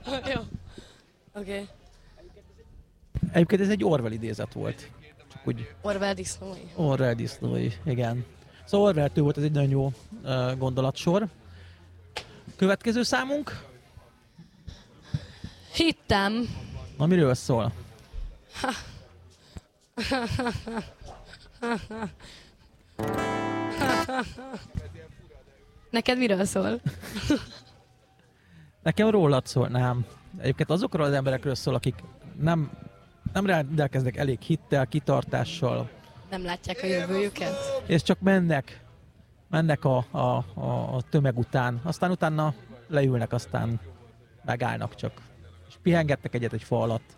Jó. Oké. Egyébként ez egy Orwell idézet volt. Csak úgy Orwell disznói. Orwell disznói, igen. Szóval Orwell-től volt, ez egy nagyon jó gondolatsor. Következő számunk? Hittem. Na, miről szól? Neked miről szól? Nekem rólad szól, nem. Egyébként azokról az emberekről szól, akik nem rendelkeznek elég hittel, kitartással, Nem látják a jövőjüket? és csak mennek a tömeg után. Aztán utána leülnek, aztán megállnak csak. És pihengetnek egyet egy fa alatt.